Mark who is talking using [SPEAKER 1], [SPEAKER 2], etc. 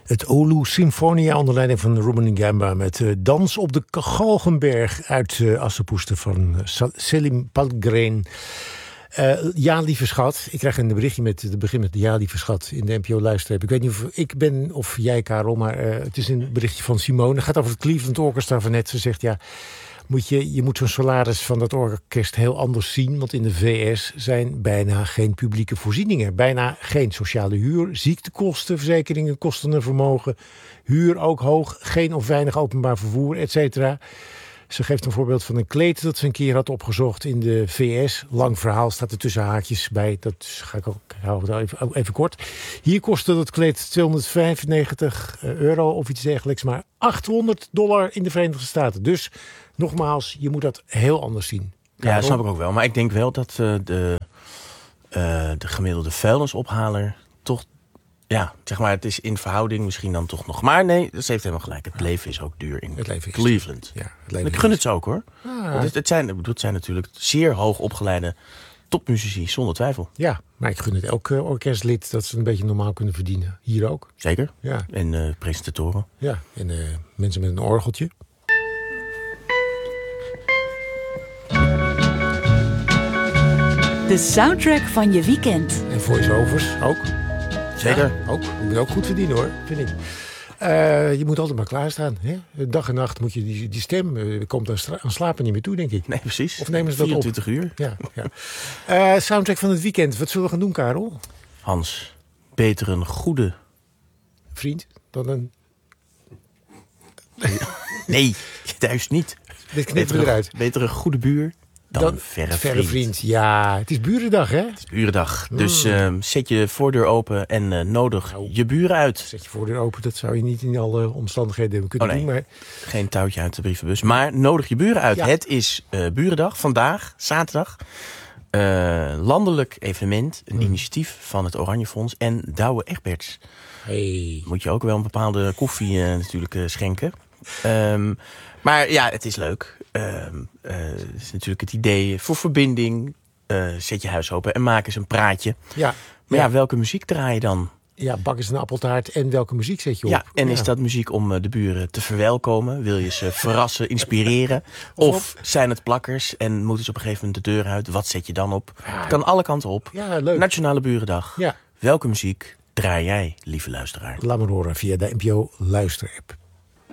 [SPEAKER 1] Het Oulu Symfonia onder leiding van Ruben Ngamba met Dans op de Galgenberg uit Assepoester van Selim Palgreen. Ja, lieve schat. Ik krijg een berichtje met het begin met ja, lieve schat in de NPO luisterapp. Ik weet niet of ik ben of jij, Karel, maar het is een berichtje van Simone. Het gaat over het Cleveland Orchestra van net. Ze zegt ja, je moet zo'n salaris van dat orkest heel anders zien. Want in de VS zijn bijna geen publieke voorzieningen. Bijna geen sociale huur, ziektekosten, verzekeringen, kosten en vermogen. Huur ook hoog, geen of weinig openbaar vervoer, et cetera. Ze geeft een voorbeeld van een kleed dat ze een keer had opgezocht in de VS. Lang verhaal, staat er tussen haakjes bij. Dat ga ik ook houden even kort. Hier kostte dat kleed €295 of iets dergelijks. Maar $800 in de Verenigde Staten. Dus nogmaals, je moet dat heel anders zien.
[SPEAKER 2] Ja, dat snap ik ook wel. Maar ik denk wel dat de gemiddelde vuilnisophaler toch... Ja, zeg maar, het is in verhouding misschien dan toch nog... Maar nee, ze heeft helemaal gelijk. Het leven is ook duur in Cleveland.
[SPEAKER 1] Ja,
[SPEAKER 2] ik gun het ze ook, hoor. Het zijn natuurlijk zeer hoog opgeleide topmuzici, zonder twijfel.
[SPEAKER 1] Ja, maar ik gun het elk orkestlid dat ze een beetje normaal kunnen verdienen. Hier ook.
[SPEAKER 2] Zeker.
[SPEAKER 1] Ja.
[SPEAKER 2] En presentatoren.
[SPEAKER 1] Ja, en mensen met een orgeltje.
[SPEAKER 3] De soundtrack van je weekend.
[SPEAKER 1] En voice-overs ook.
[SPEAKER 2] Zeker.
[SPEAKER 1] Ja, ook. Je moet ook goed verdienen, hoor, vind ik. Je moet altijd maar klaarstaan. Hè? Dag en nacht moet je die stem... komt aan slapen niet meer toe, denk ik.
[SPEAKER 2] Nee, precies.
[SPEAKER 1] Of nemen ze dat
[SPEAKER 2] 24 uur.
[SPEAKER 1] Ja. Soundtrack van het weekend. Wat zullen we gaan doen, Karel?
[SPEAKER 2] Hans, beter een goede...
[SPEAKER 1] vriend dan een...
[SPEAKER 2] Nee, juist niet.
[SPEAKER 1] Dit knippen we eruit.
[SPEAKER 2] Beter een goede buur dan verre vriend.
[SPEAKER 1] Ja, het is burendag, hè?
[SPEAKER 2] Het is burendag. Dus zet je voordeur open en nodig je buren uit.
[SPEAKER 1] Zet je voordeur open, dat zou je niet in alle omstandigheden kunnen doen. Maar...
[SPEAKER 2] Geen touwtje uit de brievenbus. Maar nodig je buren uit. Ja. Het is burendag, vandaag, zaterdag. Landelijk evenement, een initiatief van het Oranje Fonds en Douwe Egberts.
[SPEAKER 1] Hey.
[SPEAKER 2] Moet je ook wel een bepaalde koffie natuurlijk schenken. Maar ja, het is leuk. Het is natuurlijk het idee voor verbinding. Zet je huis open en maak eens een praatje.
[SPEAKER 1] Ja.
[SPEAKER 2] Maar ja, welke muziek draai je dan?
[SPEAKER 1] Ja, bak eens een appeltaart en welke muziek zet je op?
[SPEAKER 2] Ja, en is dat muziek om de buren te verwelkomen? Wil je ze verrassen, inspireren? Of zijn het plakkers en moeten ze op een gegeven moment de deur uit? Wat zet je dan op? Het kan alle kanten op.
[SPEAKER 1] Ja, leuk.
[SPEAKER 2] Nationale Burendag.
[SPEAKER 1] Ja.
[SPEAKER 2] Welke muziek draai jij, lieve luisteraar?
[SPEAKER 1] Laat me horen via de NPO luisterapp.